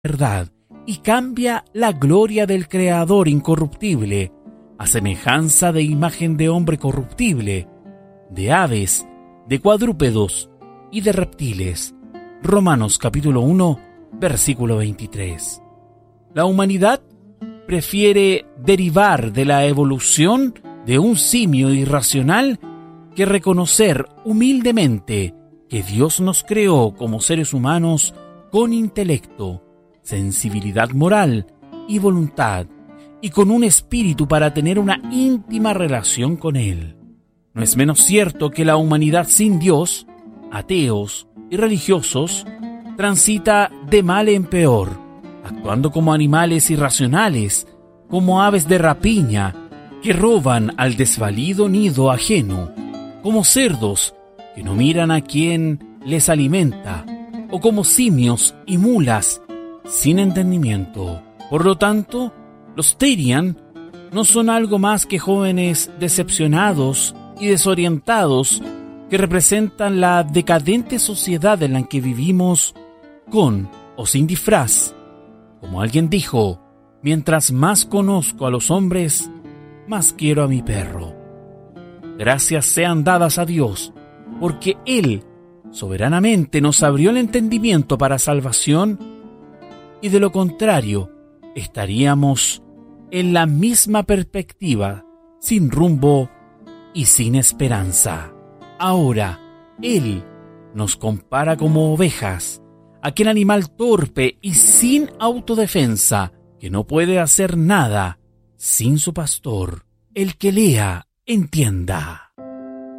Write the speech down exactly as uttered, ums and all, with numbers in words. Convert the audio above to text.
verdad y cambia la gloria del Creador incorruptible a semejanza de imagen de hombre corruptible, de aves, de cuadrúpedos y de reptiles. Romanos capítulo uno, versículo veintitrés. La humanidad prefiere derivar de la evolución de un simio irracional que reconocer humildemente que Dios nos creó como seres humanos con intelecto, sensibilidad moral y voluntad, y con un espíritu para tener una íntima relación con Él. No es menos cierto que la humanidad sin Dios, ateos y religiosos, transita de mal en peor, actuando como animales irracionales, como aves de rapiña, que roban al desvalido nido ajeno, como cerdos que no miran a quien les alimenta, o como simios y mulas sin entendimiento. Por lo tanto, los Therian no son algo más que jóvenes decepcionados y desorientados que representan la decadente sociedad en la que vivimos, con o sin disfraz. Como alguien dijo, mientras más conozco a los hombres, más quiero a mi perro. Gracias sean dadas a Dios, porque Él soberanamente nos abrió el entendimiento para salvación, y de lo contrario, estaríamos en la misma perspectiva, sin rumbo y sin esperanza. Ahora, Él nos compara como ovejas, aquel animal torpe y sin autodefensa, que no puede hacer nada sin su pastor. El que lea, entienda.